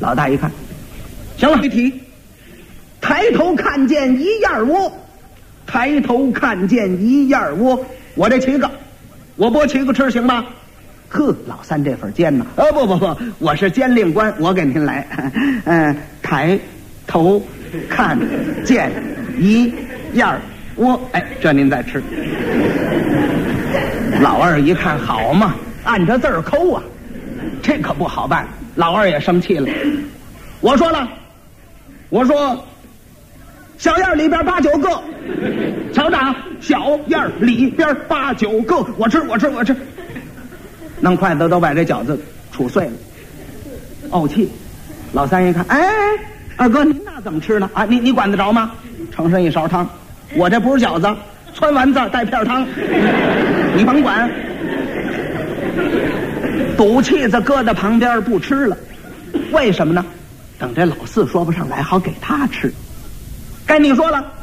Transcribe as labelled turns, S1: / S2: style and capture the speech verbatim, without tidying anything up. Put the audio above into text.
S1: 老大一看，行了，别提。抬头看见一燕窝，抬头看见一燕窝，我这七个，我拨七个吃行吗？呵，老三这份煎呢？呃，不不不，我是监令官，我给您来。嗯、呃，抬头看见一燕窝，哎，这您再吃。老二一看，好嘛，按着字儿抠啊，这可不好办。老二也生气了，我说了，我说小燕里边八九个，瞧着啊，小燕里边八九个，我吃我吃我吃，弄筷子都把这饺子杵碎了，怄气。老三一看，哎，二哥您那怎么吃呢？啊，你你管得着吗？盛上一勺汤，我这不是饺子，汆丸子带片汤，你甭管。赌气子搁在旁边不吃了，为什么呢？等这老四说不上来，好给他吃。该你说了。